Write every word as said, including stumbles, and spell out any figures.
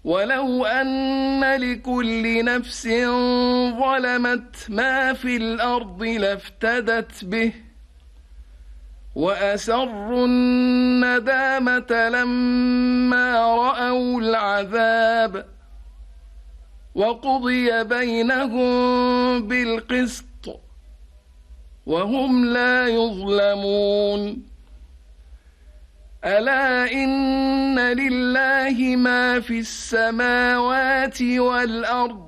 ولو أن لكل نفس ظلمت ما في الأرض لافتدت به وأسروا الندامة لما رأوا العذاب وقضي بينهم بالقسط وهم لا يظلمون ألا إن لله ما في السماوات والأرض